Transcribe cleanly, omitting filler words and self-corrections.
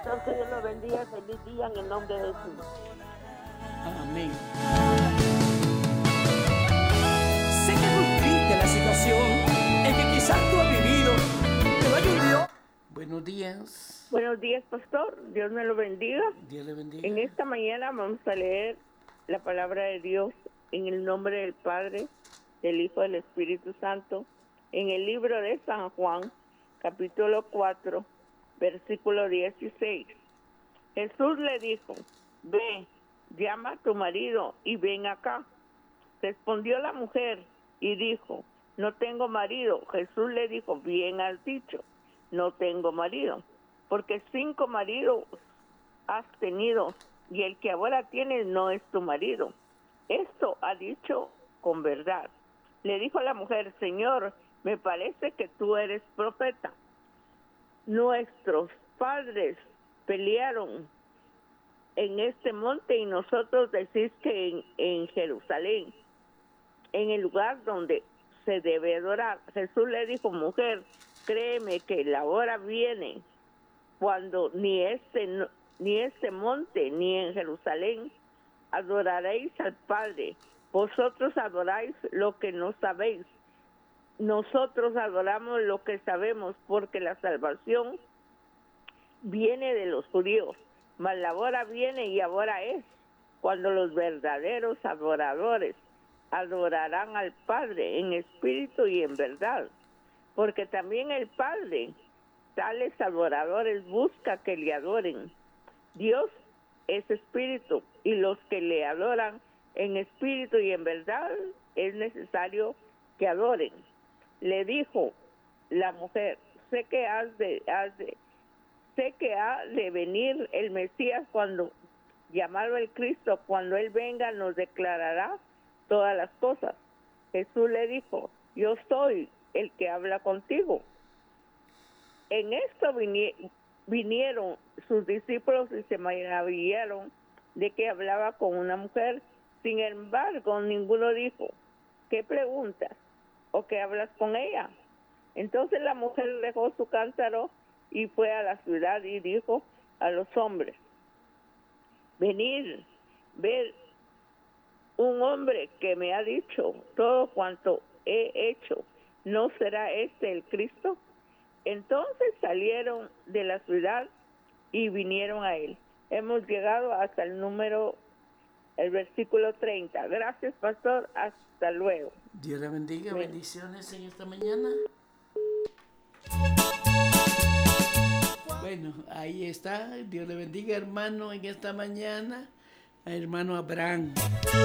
pastor, que Dios lo bendiga. Feliz día en el nombre de Jesús. Amén. Sé que es muy triste la situación en que quizás tú has vivido, pero hay un Dios. Buenos días. Buenos días, pastor. Dios me lo bendiga. Dios le bendiga. En esta mañana vamos a leer la palabra de Dios en el nombre del Padre, del Hijo y del Espíritu Santo, en el libro de San Juan, capítulo 4, versículo 16. Jesús le dijo: ve, llama a tu marido y ven acá. Respondió la mujer y dijo: no tengo marido. Jesús le dijo: bien has dicho, no tengo marido, porque 5 maridos has tenido y el que ahora tienes no es tu marido. Esto ha dicho con verdad. Le dijo la mujer: Señor, me parece que tú eres profeta. Nuestros padres pelearon en este monte y nosotros decís que en Jerusalén, en el lugar donde se debe adorar. Jesús le dijo: mujer, créeme que la hora viene cuando ni este monte ni en Jerusalén adoraréis al Padre. Vosotros adoráis lo que no sabéis. Nosotros adoramos lo que sabemos, porque la salvación viene de los judíos. Mas la hora viene y ahora es cuando los verdaderos adoradores adorarán al Padre en espíritu y en verdad, porque también el Padre tales adoradores busca que le adoren. Dios es espíritu, y los que le adoran en espíritu y en verdad es necesario que adoren. Le dijo la mujer: sé que ha de venir el Mesías, llamado el Cristo. Cuando Él venga nos declarará todas las cosas. Jesús le dijo: yo soy el que habla contigo. En esto vinieron sus discípulos y se maravillaron de que hablaba con una mujer. Sin embargo, ninguno dijo: ¿qué preguntas? ¿O qué hablas con ella? Entonces la mujer dejó su cántaro y fue a la ciudad y dijo a los hombres: venid, ved un hombre que me ha dicho todo cuanto he hecho. ¿No será este el Cristo? Entonces salieron de la ciudad y vinieron a él. Hemos llegado hasta el versículo 30. Gracias, pastor. Hasta luego. Dios le bendiga. Bien. Bendiciones en esta mañana. Bueno, ahí está. Dios le bendiga, hermano, en esta mañana. A hermano Abraham.